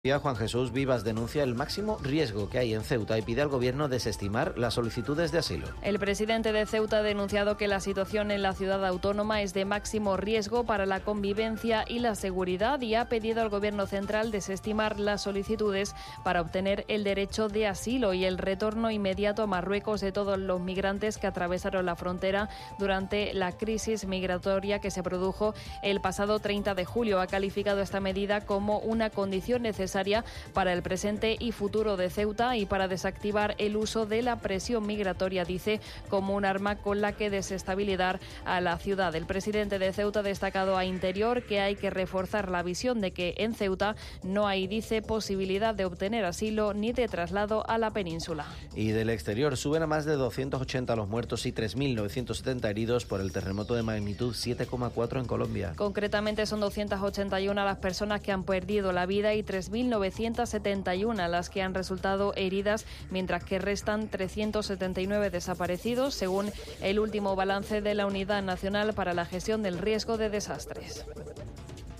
Juan Jesús Vivas denuncia el máximo riesgo que hay en Ceuta y pide al Gobierno desestimar las solicitudes de asilo. El presidente de Ceuta ha denunciado que la situación en la ciudad autónoma es de máximo riesgo para la convivencia y la seguridad y ha pedido al Gobierno central desestimar las solicitudes para obtener el derecho de asilo y el retorno inmediato a Marruecos de todos los migrantes que atravesaron la frontera durante la crisis migratoria que se produjo el pasado 30 de julio. Ha calificado esta medida como una condición necesaria para el presente y futuro de Ceuta y para desactivar el uso de la presión migratoria, dice, como un arma con la que desestabilizar a la ciudad. El presidente de Ceuta ha destacado a Interior que hay que reforzar la visión de que en Ceuta no hay, dice, posibilidad de obtener asilo ni de traslado a la península. Y del exterior suben a más de 280 los muertos y 3.970 heridos por el terremoto de magnitud 7,4 en Colombia. Concretamente son 281 las personas que han perdido la vida y 3.971 las que han resultado heridas, mientras que restan 379 desaparecidos, según el último balance de la Unidad Nacional para la Gestión del Riesgo de Desastres.